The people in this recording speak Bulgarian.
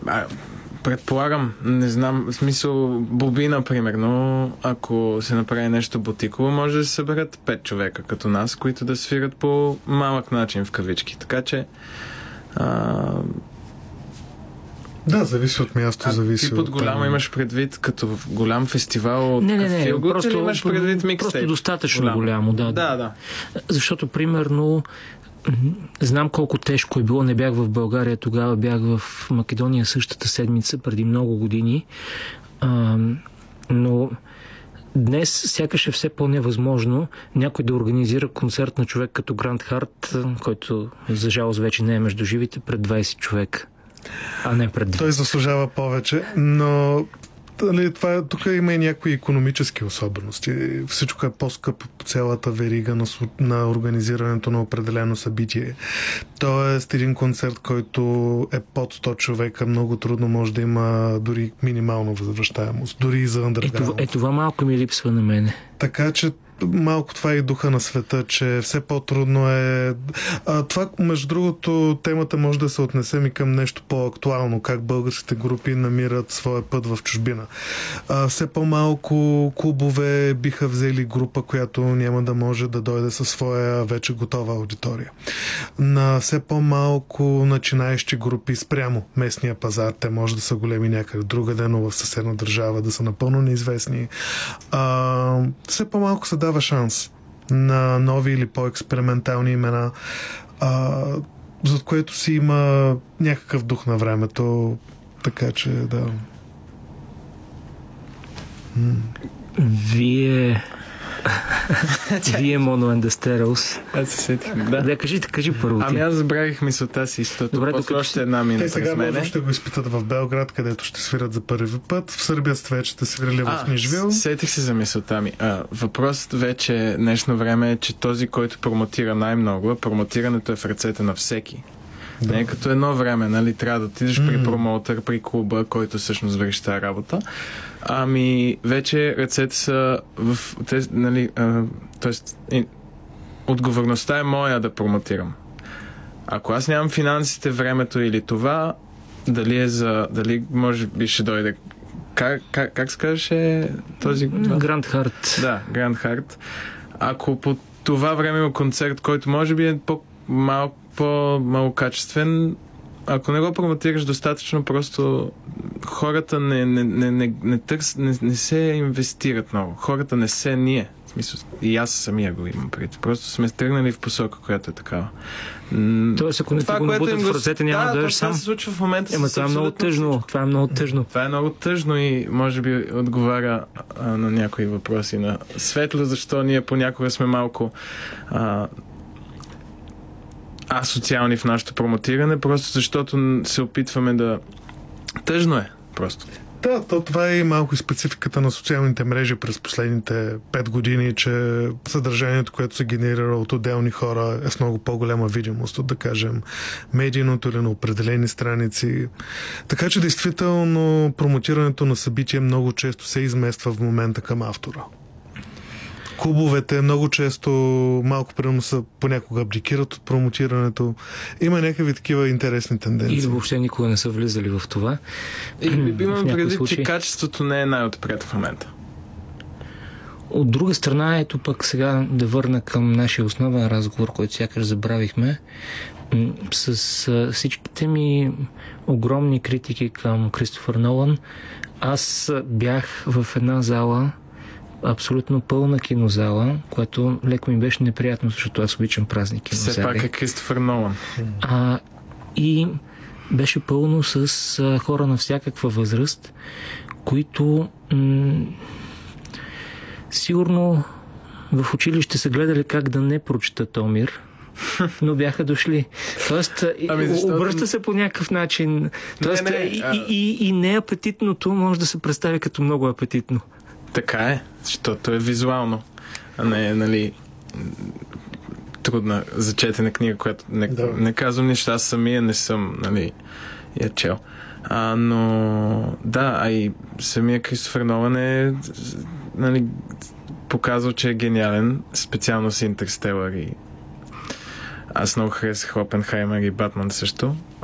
Предполагам, не знам, в смисъл Боби, например, но ако се направи нещо бутиково, може да се съберат 5 човека като нас, които да свират по малък начин в кавички. Така че да, зависи от място, зависи ти под голямо имаш предвид като голям фестивал от Филгут, просто, или имаш предвид микстейп? Просто достатъчно голямо, да. Защото, примерно, знам колко тежко е било. Не бях в България тогава, бях в Македония същата седмица, преди много години. Но днес сякаш е все по-невъзможно някой да организира концерт на човек като Гранд Харт, който за жалост вече не е между живите, пред 20 човека, а не пред 2. Той заслужава повече, но тук има и някои икономически особености. Всичко е по-скъпо по цялата верига на организирането на определено събитие. Тоест, един концерт, който е под 100 човека, много трудно може да има дори минимална възвръщаемост. Дори и за underground. Това малко ми липсва на мене. Така че малко това е и духа на света, че все по-трудно е. Това, между другото, темата може да се отнесем и към нещо по-актуално, как българските групи намират своя път в чужбина. Все по-малко клубове биха взели група, която няма да може да дойде със своя вече готова аудитория. На все по-малко начинаещи групи спрямо местния пазар, те може да са големи някъде другаде, но в съседна държава да са напълно неизвестни. Все по-малко се дава шанс на нови или по-експериментални имена, за което си има някакъв дух на времето, така че да. Вие Моno and the Stereos. Аз се сетих. Да, кажи първо. Аз забравих мисълта си, защото после още една мина през мене. Те сега ще го изпитат в Белград, където ще свират за първи път. В Сърбия вече ще свирали в Нишвил. Сетих се за мисълта ми. Въпросът вече днешно време е, че този, който промотира най-много, промотирането е в ръцете на всеки. Да. Не като едно време, нали, трябва да отидеш при промоутър, при клуба, който всъщност върши тази работа. Вече ръцете са в... нали, тоест, отговорността е моя да промотирам. Ако аз нямам финансите, времето или това, дали може би ще дойде... Как се казваше този... Гранд Харт. Да, Гранд Харт. Ако по това време има концерт, който може би е по-малокачествен, ако не го промотираш достатъчно, просто хората не се инвестират много. Хората не се ние. В смисъл, и аз самия го имам преди. Просто сме тръгнали в посока, която е такава. Тоест, ако не ти го набутат в ръцете, няма да дойдеш сам. Това се случва в момента. Това е много тъжно. Това е много тъжно. Това е много тъжно и може би отговаря на някои въпроси на Светло, защо ние понякога сме малко асоциални в нашето промотиране, просто защото се опитваме да... Тъжно е, просто. Да, това е и малко и спецификата на социалните мрежи през последните 5 години, че съдържанието, което се генерира от отделни хора е с много по-голяма видимост от, да кажем, медийното или на определени страници. Така че, действително, промотирането на събития много често се измества в момента към автора. Клубовете много често малко примерно са понякога абдикират от промотирането. Има някакви такива интересни тенденции. Или въобще никога не са влизали в това. Имам предвид, че качеството не е най-отпред в момента. От друга страна, ето пък сега да върна към нашия основен разговор, който сякаш забравихме. С всичките ми огромни критики към Кристофър Нолан, аз бях в една зала, абсолютно пълна кинозала, което леко ми беше неприятно, защото аз обичам празни кинозали. Все пак е Кристофър Нолан. И беше пълно с хора на всякаква възраст, които сигурно в училище са гледали как да не прочитат Омир, но бяха дошли. Тоест, обръща се по някакъв начин. Тоест, и неапетитното може да се представи като много апетитно. Така е, защото е визуално, а не, нали, трудна за четене книга, която не казвам нищо, аз самия не съм, нали, я чел. Но да, и самия Кристофър Нолан е, нали, показал, че е гениален, специално с Интерстелър и аз много харесах Опенхаймер и Батман също.